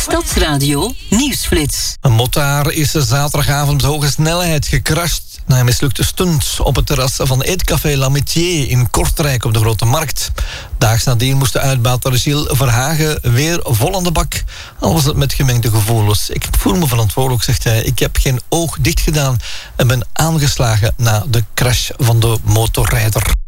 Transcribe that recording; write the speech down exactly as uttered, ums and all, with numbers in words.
Stadsradio Nieuwsflits. Een motaar is zaterdagavond met hoge snelheid gecrashed na een mislukte stunt op het terras van Eetcafé L'Amitié in Kortrijk op de Grote Markt. Daags nadien moest de uitbater Gilles Verhagen weer vol aan de bak. Al was het met gemengde gevoelens. Ik voel me verantwoordelijk, zegt hij. Ik heb geen oog dicht gedaan en ben aangeslagen na de crash van de motorrijder.